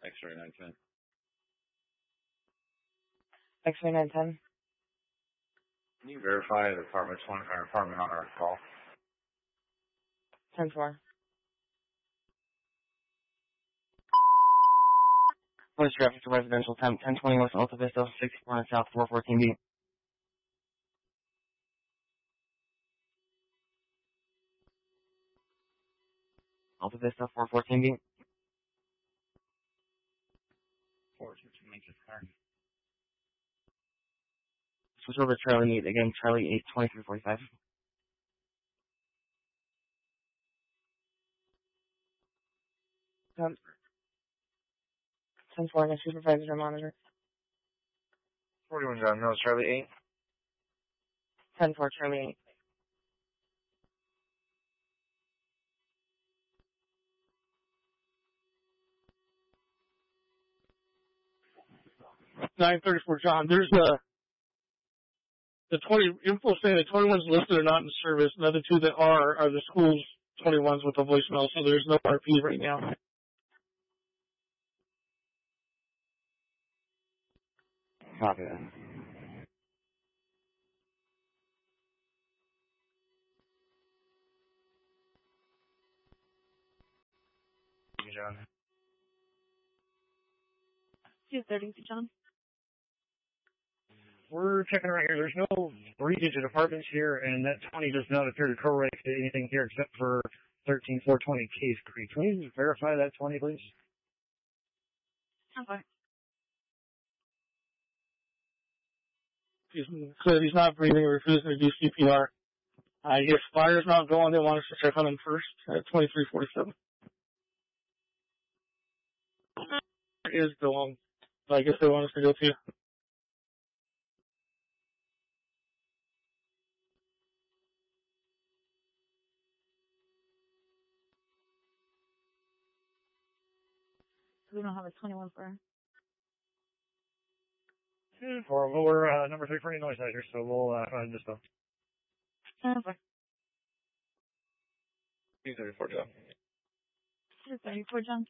X-ray 910. X-ray 910. Can you verify the apartment on our call? 10-4. Police traffic to residential time 1020 West Alta Vista, 64 South 414B. Alta Vista 414B. 415 make this car. Switch over to Charlie 8 again, Charlie 8 2345. Yep. 10-4, my supervisor to monitor. 41 John Mills, Charlie 8. 10-4, Charlie 8. $934 John. There's the 20 info saying the 21s listed are not in service. And the other two that are the school's 21s with a voicemail, so there's no RP right now. Copy that. John. 230 John. We're checking around here. There's no 3-digit apartments here, and that 20 does not appear to correlate to anything here except for 13420 Case Creek. Can you verify that 20, please? Okay. He's not breathing or refusing to do CPR. His fire's not going. They want us to check on him first at 2347. Is going. I guess they want us to go too. We don't have a 21 for. For lower number 3 for any noise here, so we'll go ahead and just go. 10-4. 234 John. 234 John.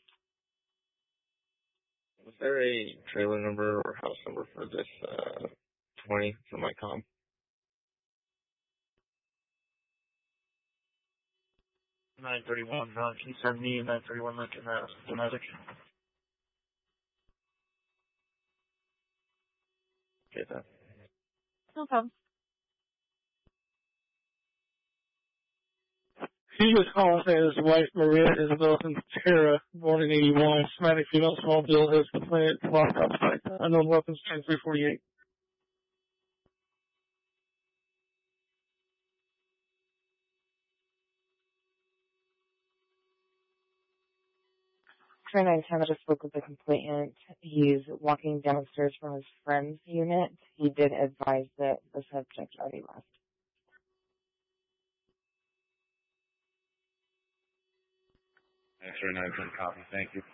Was there a trailer number or house number for this 20 for my comm? $931 John. Can you send me 931 Lincoln Domestic? Okay, then. No problem. He was calling saying his wife, Maria Isabel Santera, born in 81, Hispanic female, small bill, has complained locked outside. Unknown weapons, 10348. X-ray 910, I just spoke with the complainant. He's walking downstairs from his friend's unit. He did advise that the subject already left. X-ray 910 copy, thank you.